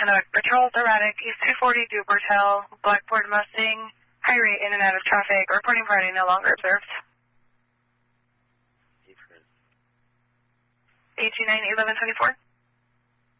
Kennewick Patrol, erratic, East 240, Dubertel, Blackboard Mustang, high rate in and out of traffic, reporting Friday no longer observed. AG9 1124.